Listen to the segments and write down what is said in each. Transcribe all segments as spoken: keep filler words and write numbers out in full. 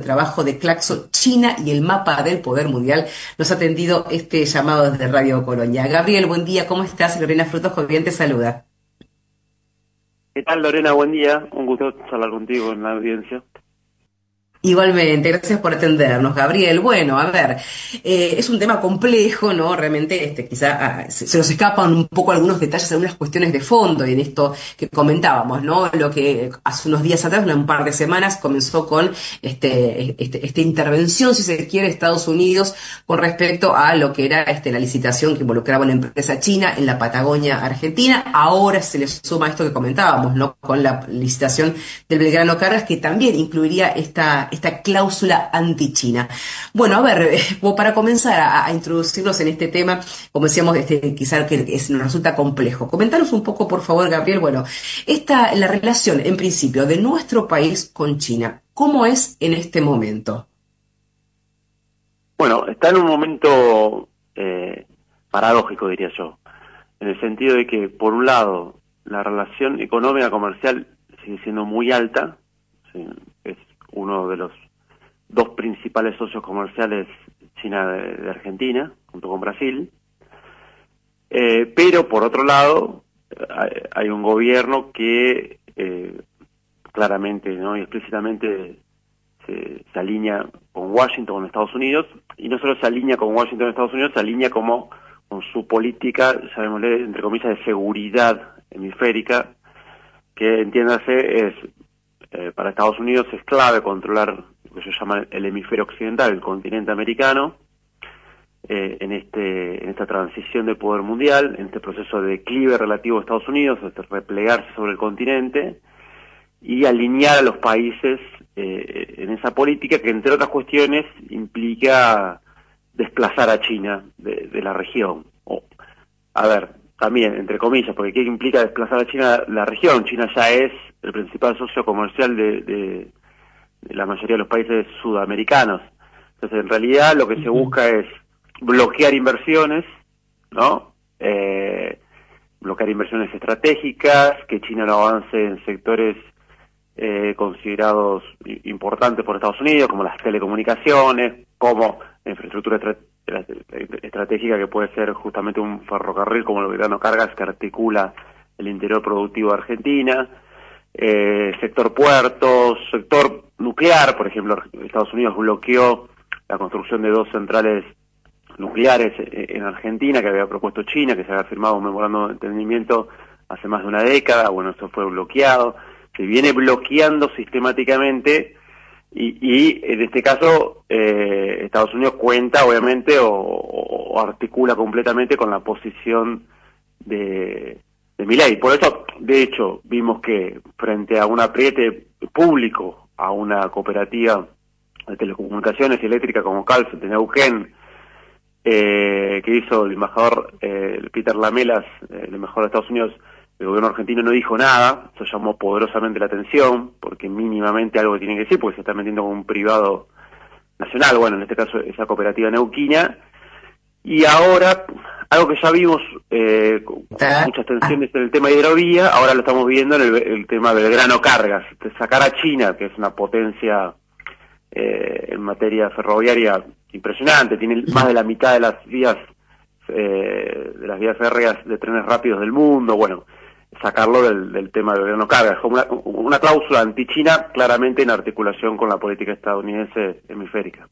trabajo de Claxo, China y el mapa del poder mundial. Nos ha atendido este llamado desde Radio Colonia. Gabriel, buen día, ¿cómo estás? Lorena Frutos Jovián te saluda. ¿Qué tal, Lorena? Buen día. Un gusto hablar contigo en la audiencia. Igualmente, gracias por atendernos, Gabriel. Bueno, a ver, eh, es un tema complejo, ¿no? Realmente, este, quizá ah, se, se nos escapan un poco algunos detalles, algunas cuestiones de fondo en esto que comentábamos, ¿no? Lo que hace unos días atrás, un par de semanas, comenzó con este, este, esta intervención, si se quiere, de Estados Unidos con respecto a lo que era este, la licitación que involucraba una empresa china en la Patagonia Argentina. Ahora se le suma esto que comentábamos, ¿no? Con la licitación del Belgrano Cargas, que también incluiría esta esta cláusula anti-China. Bueno, a ver, como para comenzar a, a introducirnos en este tema, como decíamos, este, quizás que es, nos resulta complejo. Comentanos un poco, por favor, Gabriel, bueno, esta, la relación, en principio, de nuestro país con China, ¿cómo es en este momento? Bueno, está en un momento eh, paradójico, diría yo, en el sentido de que, por un lado, la relación económica comercial sigue siendo muy alta, ¿sí? Es uno de los dos principales socios comerciales, China de, de Argentina, junto con Brasil. Eh, pero, por otro lado, hay, hay un gobierno que eh, claramente, ¿no?, y explícitamente se, se alinea con Washington, con Estados Unidos, y no solo se alinea con Washington, Estados Unidos, se alinea como con su política, llamémosle, entre comillas, de seguridad hemisférica, que, entiéndase, es Eh, para Estados Unidos es clave controlar lo que se llama el hemisferio occidental, el continente americano, eh, en este en esta transición de poder mundial, en este proceso de declive relativo a Estados Unidos, de replegarse sobre el continente y alinear a los países eh, en esa política que, entre otras cuestiones, implica desplazar a China de, de la región. O, a ver, también, entre comillas, porque ¿qué implica desplazar a China de la región? China ya es el principal socio comercial de, de, de la mayoría de los países sudamericanos. Entonces, en realidad, lo que se busca es bloquear inversiones, ¿no? Eh, bloquear inversiones estratégicas, que China no avance en sectores eh, considerados importantes por Estados Unidos, como las telecomunicaciones, como la infraestructura estra- estratégica que puede ser justamente un ferrocarril como el Belgrano Cargas, que articula el interior productivo de Argentina, eh, sector puertos, sector nuclear. Por ejemplo, Estados Unidos bloqueó la construcción de dos centrales nucleares en Argentina que había propuesto China, que se había firmado un memorándum de entendimiento hace más de una década. Bueno, esto fue bloqueado, se viene bloqueando sistemáticamente, y, y en este caso eh, Estados Unidos cuenta, obviamente, o, o articula completamente con la posición de de Milei. Por eso, de hecho, vimos que frente a un apriete público a una cooperativa de telecomunicaciones y eléctrica como Calcet en Neuquén, eh, que hizo el embajador eh, Peter Lamelas, eh, el embajador de Estados Unidos, el gobierno argentino no dijo nada. Eso llamó poderosamente la atención, porque mínimamente algo tiene que decir, porque se está metiendo con un privado nacional, bueno, en este caso esa cooperativa neuquina. Y ahora, algo que ya vimos, eh, con muchas tensiones en el tema de hidrovía, ahora lo estamos viendo en el, el tema del Belgrano Cargas, de sacar a China, que es una potencia eh, en materia ferroviaria impresionante, tiene más de la mitad de las vías eh, de las vías férreas de trenes rápidos del mundo. Bueno, sacarlo del, del tema del Belgrano Cargas, como una, una cláusula anti-China, claramente en articulación con la política estadounidense hemisférica.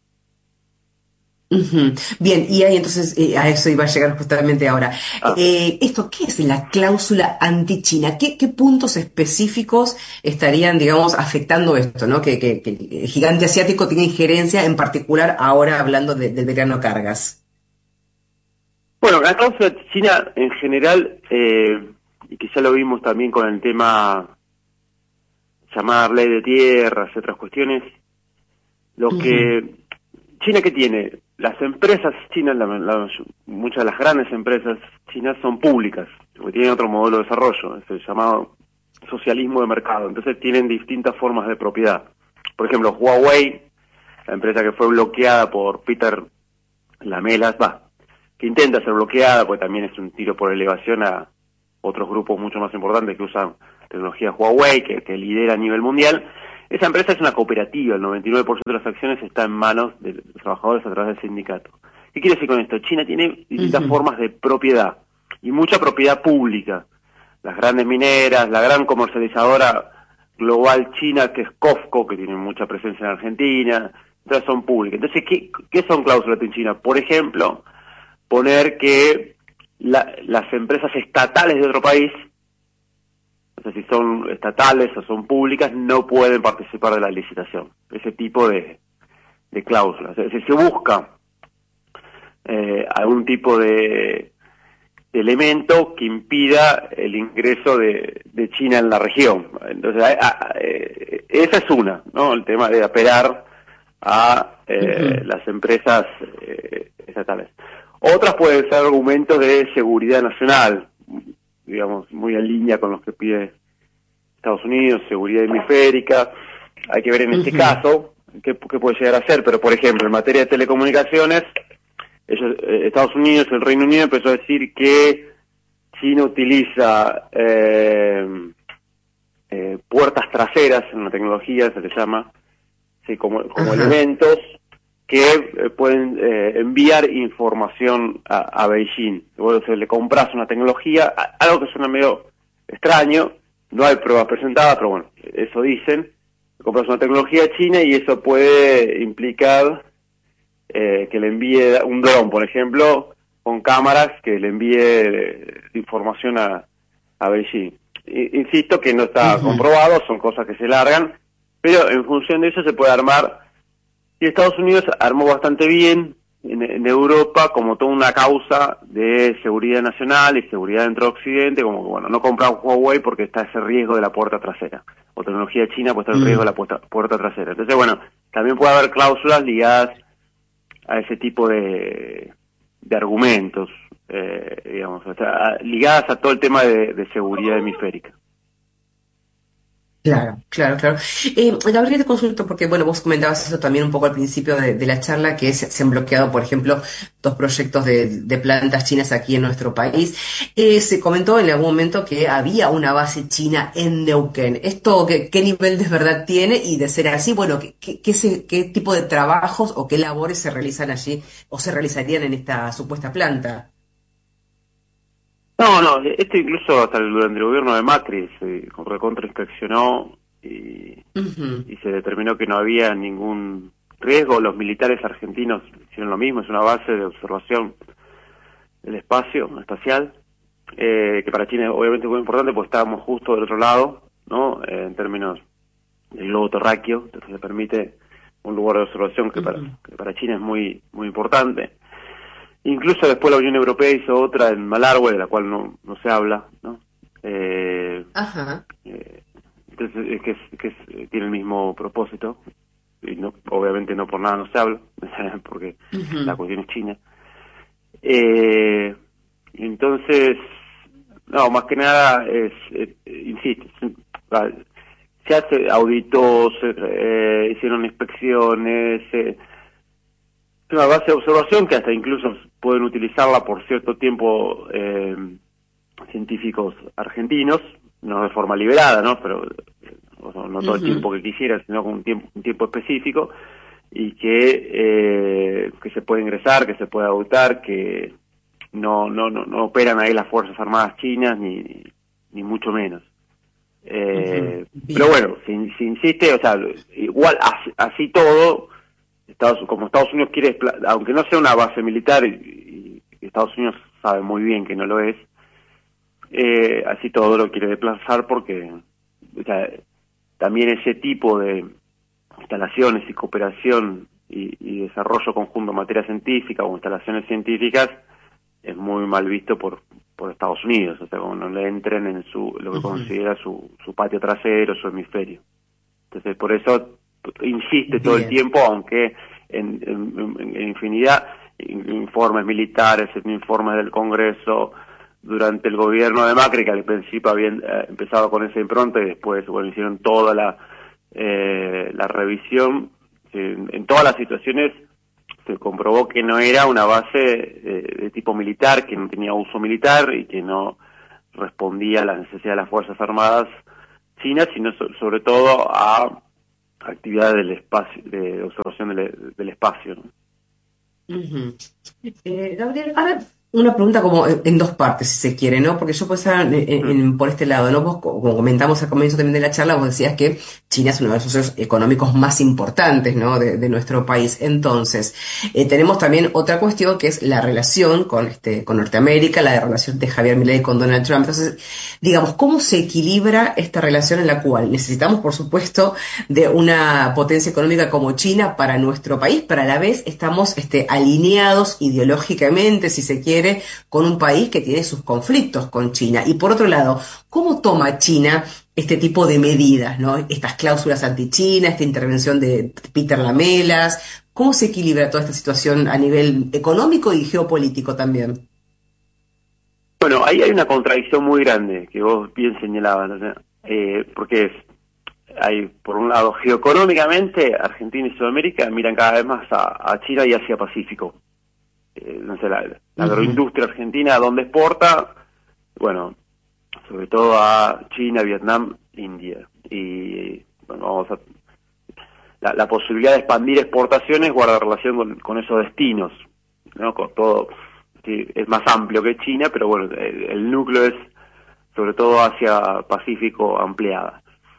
Uh-huh. Bien, y ahí entonces eh, a eso iba a llegar justamente ahora. Ah. Eh, ¿esto qué es la cláusula anti-China? ¿Qué, qué puntos específicos estarían, digamos, afectando esto, ¿no? Que, que, que el gigante asiático tiene injerencia, en particular ahora hablando de, del Belgrano Cargas. Bueno, la cláusula anti-China en general, eh, y que ya lo vimos también con el tema llamar ley de tierras y otras cuestiones, lo uh-huh. que China, ¿qué tiene? Las empresas chinas, la, la, muchas de las grandes empresas chinas son públicas, porque tienen otro modelo de desarrollo, es el llamado socialismo de mercado. Entonces tienen distintas formas de propiedad. Por ejemplo, Huawei, la empresa que fue bloqueada por Peter Lamelas, va, que intenta ser bloqueada, pues también es un tiro por elevación a otros grupos mucho más importantes que usan tecnología Huawei, que, que lidera a nivel mundial. Esa empresa es una cooperativa, el noventa y nueve por ciento de las acciones está en manos de los trabajadores a través del sindicato. ¿Qué quiere decir con esto? China tiene distintas Ujú. formas de propiedad y mucha propiedad pública. Las grandes mineras, la gran comercializadora global china que es COFCO, que tiene mucha presencia en Argentina, todas son públicas. Entonces, ¿qué, qué son cláusulas en China? Por ejemplo, poner que la, las empresas estatales de otro país, no sé si son estatales o son públicas, no pueden participar de la licitación. Ese tipo de, de cláusulas. Es decir, se busca eh, algún tipo de, de elemento que impida el ingreso de, de China en la región. Entonces, a, a, eh, esa es una, ¿no? El tema de apelar a eh, Ujú. las empresas eh, estatales. Otras pueden ser argumentos de seguridad nacional, digamos, muy en línea con los que pide Estados Unidos, seguridad hemisférica. Hay que ver en este Ujú. caso qué, qué puede llegar a ser, pero por ejemplo, en materia de telecomunicaciones, ellos, eh, Estados Unidos, el Reino Unido empezó a decir que China utiliza eh, eh, puertas traseras, en la tecnología se le llama, sí, como, como Ajá. elementos que eh, pueden eh, enviar información a, a Beijing. Bueno, se le compras una tecnología, a- algo que suena medio extraño, no hay pruebas presentadas, pero bueno, eso dicen. Compras una tecnología china y eso puede implicar eh, que le envíe un dron, por ejemplo, con cámaras que le envíe eh, información a, a Beijing. I- insisto que no está Ujú. comprobado, son cosas que se largan, pero en función de eso se puede armar. Y Estados Unidos armó bastante bien en, en Europa como toda una causa de seguridad nacional y seguridad dentro de Occidente, como que bueno, no comprar Huawei porque está ese riesgo de la puerta trasera, o tecnología china pues está el riesgo de Mm. la puerta, puerta trasera. Entonces bueno, también puede haber cláusulas ligadas a ese tipo de, de argumentos, eh, digamos, o sea, a- ligadas a todo el tema de, de seguridad hemisférica. Claro, claro, claro. Eh, Gabriel, te consulto porque, bueno, vos comentabas eso también un poco al principio de, de la charla, que se, se han bloqueado, por ejemplo, dos proyectos de, de plantas chinas aquí en nuestro país. Eh, se comentó en algún momento que había una base china en Neuquén. ¿Esto qué, qué nivel de verdad tiene? Y de ser así, bueno, ¿qué, qué, qué, se- qué tipo de trabajos o qué labores se realizan allí o se realizarían en esta supuesta planta? No, no, esto incluso hasta el- durante el gobierno de Macri se recontra inspeccionó y, Ujú. y se determinó que no había ningún riesgo. Los militares argentinos hicieron lo mismo, es una base de observación del espacio espacial, eh, que para China es obviamente muy importante porque estábamos justo del otro lado, ¿no? Eh, en términos del globo terráqueo, entonces le permite un lugar de observación que para, Ujú. que para China es muy, muy importante. Incluso después la Unión Europea hizo otra en Malargüe, de la cual no, no se habla, ¿no? Eh, Ajá. eh, entonces es que, es, que es- tiene el mismo propósito, y no, obviamente no por nada no se habla, porque la Ujú. cuestión es China. Eh, entonces, no, más que nada es, eh, insisto, es- ah, se hace auditó, se eh, hicieron inspecciones, eh, es una base de observación que hasta incluso pueden utilizarla por cierto tiempo eh, científicos argentinos, no de forma liberada, ¿no? Pero eh, o sea, no todo el Ujú. tiempo que quisieran, sino con un tiempo, un tiempo específico, y que eh, que se puede ingresar, que se puede auditar, que no no no, no operan ahí las fuerzas armadas chinas ni ni mucho menos. Ujú. Eh, pero Bien. bueno, si, si insiste, o sea, igual así, así todo, Estados, como Estados Unidos quiere, expla- aunque no sea una base militar, y, y Estados Unidos sabe muy bien que no lo es, eh, así todo lo quiere desplazar porque, o sea, también ese tipo de instalaciones y cooperación y, y desarrollo conjunto en materia científica o instalaciones científicas es muy mal visto por por Estados Unidos, o sea, como no le entren en su lo que Ujú. considera su, su patio trasero, su hemisferio. Entonces, por eso insiste todo el Bien. tiempo, aunque en, en, en- en infinidad, in- informes militares, en informes del Congreso, durante el gobierno de Macri, que al principio habían eh, empezado con esa impronta y después, bueno, hicieron toda la, eh, la revisión. En, en todas las situaciones se comprobó que no era una base eh, de tipo militar, que no tenía uso militar y que no respondía a las necesidades de las Fuerzas Armadas chinas, sino so- sobre todo a actividades del espacio, de observación del, del espacio, ¿no? Ujú. Eh, Gabriel, ahora una pregunta como en en dos partes, si se quiere, ¿no? Porque yo pues en- en- Mm. en- por este lado, ¿no? Vos, co- como comentamos al comienzo también de la charla, vos decías que China es uno de los socios económicos más importantes, ¿no? De, de nuestro país. Entonces, eh, tenemos también otra cuestión que es la relación con este, con Norteamérica, la relación de Javier Milei con Donald Trump. Entonces, digamos, ¿cómo se equilibra esta relación en la cual necesitamos, por supuesto, de una potencia económica como China para nuestro país, pero a la vez estamos este, alineados ideológicamente, si se quiere, con un país que tiene sus conflictos con China? Y por otro lado, ¿cómo toma China este tipo de medidas, ¿no? Estas cláusulas anti-China, esta intervención de Peter Lamelas? ¿Cómo se equilibra toda esta situación a nivel económico y geopolítico también? Bueno, ahí hay una contradicción muy grande que vos bien señalabas, ¿no? O sea, eh, porque es, hay, por un lado, geoeconómicamente, Argentina y Sudamérica miran cada vez más a, a China y Asia Pacífico. Eh, no sé, la, la Ujú, agroindustria argentina, ¿dónde exporta? Bueno, sobre todo a China, Vietnam, India. Y bueno, vamos a, la, la posibilidad de expandir exportaciones guarda relación con, con esos destinos, ¿no? Con todo, sí, es más amplio que China, pero bueno, el, el núcleo es sobre todo hacia Pacífico ampliada.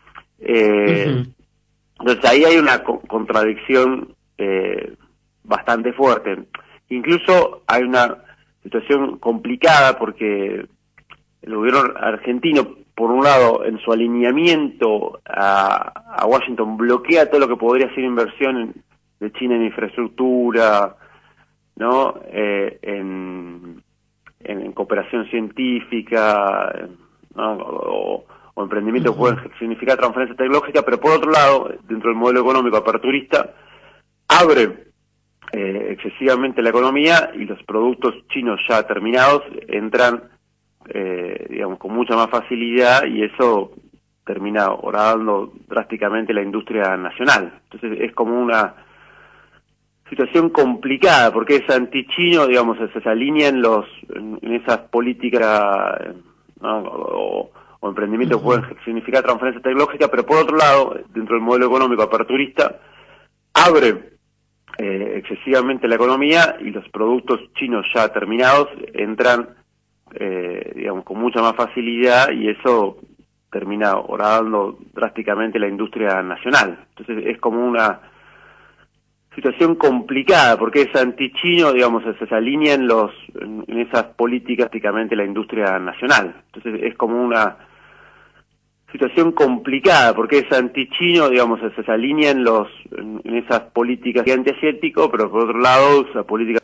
Eh, ujú, entonces ahí hay una co- contradicción eh, bastante fuerte. Incluso hay una situación complicada porque el gobierno argentino, por un lado, en su alineamiento a, a Washington, bloquea todo lo que podría ser inversión en- de China en infraestructura, ¿no? Eh, en, en, en cooperación científica, ¿no? O, o emprendimiento que ujú. pueden significar transferencia tecnológica, pero por otro lado, dentro del modelo económico aperturista, abre eh, excesivamente la economía y los productos chinos ya terminados entran, eh, digamos, con mucha más facilidad y eso termina horadando drásticamente la industria nacional. Entonces es como una situación complicada porque es antichino, digamos, se, se alinean los en, en esas políticas, ¿no? o, o emprendimiento que pueden Ujú. significar transferencia tecnológica, pero por otro lado, dentro del modelo económico aperturista, abre eh, excesivamente la economía y los productos chinos ya terminados entran, eh, digamos, con mucha más facilidad y eso termina horadando drásticamente la industria nacional. Entonces es como una situación complicada porque es antichino, digamos, se, se alinean los en, en esas políticas prácticamente la industria nacional. Entonces es como una situación complicada porque es antichino, digamos, se, se alinean los en, en esas políticas antiasiático, pero por otro lado esa política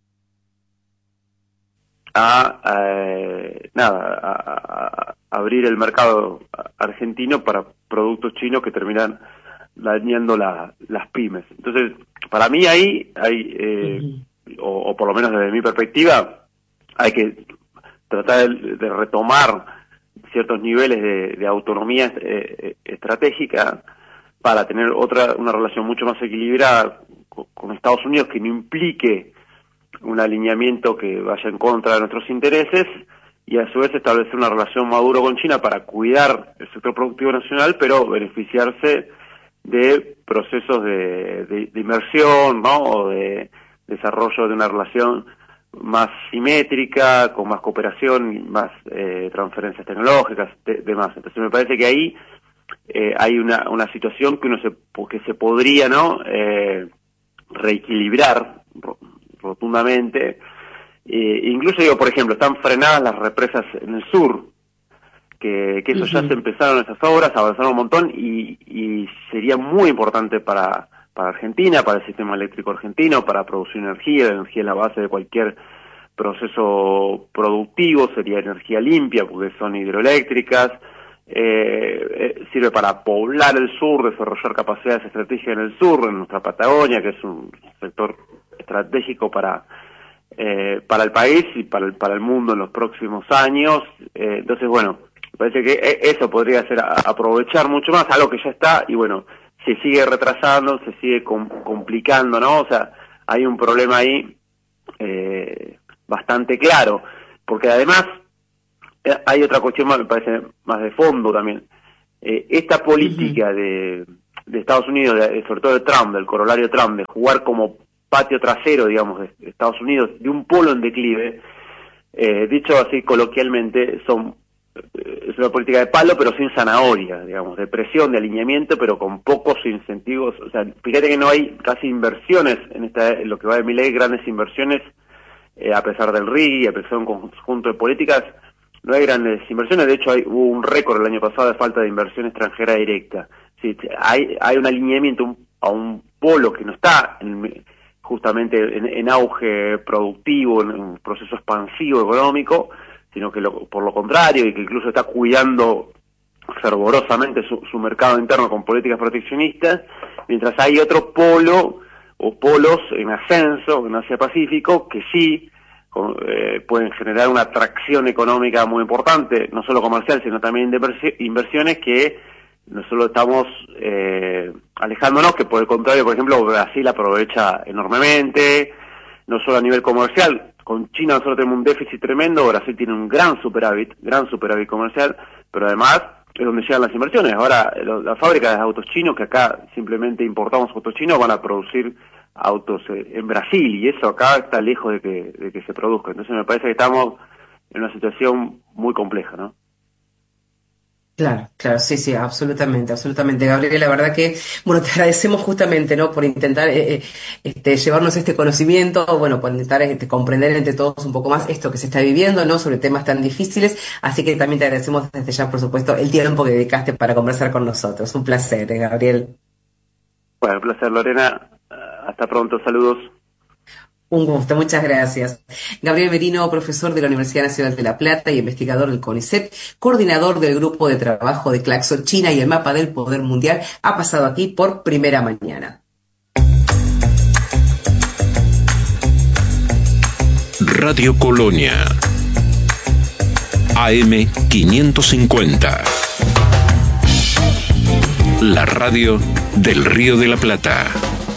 a eh, nada a, a- a abrir el mercado argentino para productos chinos que terminan dañando la, las pymes. Entonces, para mí ahí hay, eh, Ujú. o, o por lo menos desde mi perspectiva, hay que tratar de, de retomar ciertos niveles de, de autonomía eh, estratégica para tener otra una relación mucho más equilibrada con, con Estados Unidos que no implique un alineamiento que vaya en contra de nuestros intereses y a su vez establecer una relación madura con China para cuidar el sector productivo nacional, pero beneficiarse de procesos de, de, de inversión, ¿no? O de desarrollo de una relación más simétrica, con más cooperación, y más eh, transferencias tecnológicas, de- demás. Entonces me parece que ahí eh, hay una, una situación que uno se, que se podría, ¿no? Eh, reequilibrar ro- rotundamente. Eh, incluso digo, por ejemplo, están frenadas las represas en el sur, que, que eso ya se Ujú. empezaron esas obras, avanzaron un montón y, y sería muy importante para, para Argentina, para el sistema eléctrico argentino, para producir energía. La energía es la base de cualquier proceso productivo, sería energía limpia porque son hidroeléctricas. Eh, eh, sirve para poblar el sur, desarrollar capacidades estratégicas en el sur, en nuestra Patagonia, que es un sector estratégico para eh, para el país y para el, para el mundo en los próximos años. Eh, entonces, bueno, me parece que e- eso podría ser a- aprovechar mucho más, algo que ya está, y bueno, se sigue retrasando, se sigue com- complicando, ¿no? O sea, hay un problema ahí eh, bastante claro, porque además eh, hay otra cuestión más, me parece, más de fondo también. Eh, esta Ujú. política de de Estados Unidos, de, sobre todo de Trump, del corolario Trump, de jugar como patio trasero, digamos, de Estados Unidos, de un polo en declive, eh, dicho así coloquialmente, son eh, es una política de palo pero sin zanahoria, digamos, de presión, de alineamiento, pero con pocos incentivos. O sea, fíjate que no hay casi inversiones en, esta, en lo que va de Milei, grandes inversiones, eh, a pesar del R I G, a pesar de un conjunto de políticas, no hay grandes inversiones. De hecho, hay, hubo un récord el año pasado de falta de inversión extranjera directa. Sí, hay, hay un alineamiento un, a un polo que no está en, justamente en, en auge productivo, en un proceso expansivo económico, sino que lo, por lo contrario, y que incluso está cuidando fervorosamente su, su mercado interno con políticas proteccionistas, mientras hay otro polo o polos en ascenso en Asia Pacífico que sí con, eh, pueden generar una atracción económica muy importante, no solo comercial, sino también de inversiones, que nosotros estamos eh, alejándonos, que por el contrario, por ejemplo, Brasil aprovecha enormemente, no solo a nivel comercial. Con China nosotros tenemos un déficit tremendo, Brasil tiene un gran superávit, gran superávit comercial, pero además es donde llegan las inversiones. Ahora, lo, las fábricas de autos chinos, que acá simplemente importamos autos chinos, van a producir autos eh, en Brasil, y eso acá está lejos de que, de que se produzca. Entonces me parece que estamos en una situación muy compleja, ¿no? Claro, claro, sí, sí, absolutamente, absolutamente, Gabriel. La verdad que, bueno, te agradecemos justamente, ¿no?, por intentar eh, este, llevarnos este conocimiento, bueno, por intentar este, comprender entre todos un poco más esto que se está viviendo, ¿no?, sobre temas tan difíciles. Así que también te agradecemos desde ya, por supuesto, el tiempo que dedicaste para conversar con nosotros. Un placer, ¿eh, Gabriel? Bueno, un placer, Lorena. Hasta pronto, saludos. Un gusto, muchas gracias. Gabriel Merino, profesor de la Universidad Nacional de La Plata y investigador del CONICET, coordinador del grupo de trabajo de Claxo China y el mapa del poder mundial, ha pasado aquí por Primera Mañana. Radio Colonia, A M quinientos cincuenta, la radio del Río de la Plata.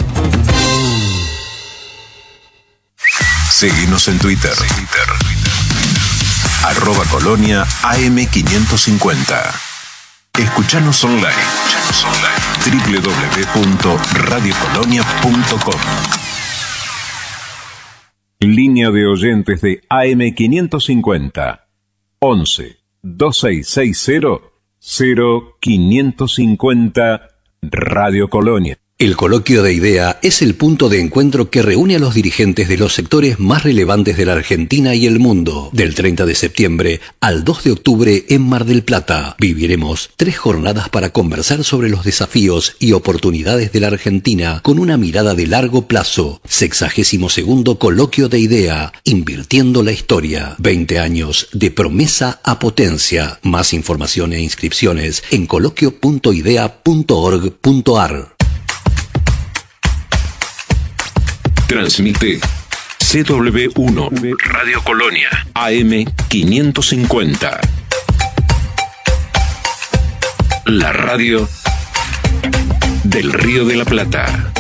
Seguinos en Twitter. Twitter. Arroba Colonia A M quinientos cincuenta. Escuchanos online. Escuchanos online. doble u doble u doble u punto radio colonia punto com. Línea de oyentes de A M quinientos cincuenta. once, veintiséis sesenta, cero quinientos cincuenta Radio Colonia. El Coloquio de Idea es el punto de encuentro que reúne a los dirigentes de los sectores más relevantes de la Argentina y el mundo. Del treinta de septiembre al dos de octubre en Mar del Plata, viviremos tres jornadas para conversar sobre los desafíos y oportunidades de la Argentina con una mirada de largo plazo. Sexagésimo segundo Coloquio de Idea, invirtiendo la historia. veinte años de promesa a potencia. Más información e inscripciones en coloquio punto idea punto org punto ar. Transmite C W uno Radio Colonia A M quinientos cincuenta. La radio del Río de la Plata.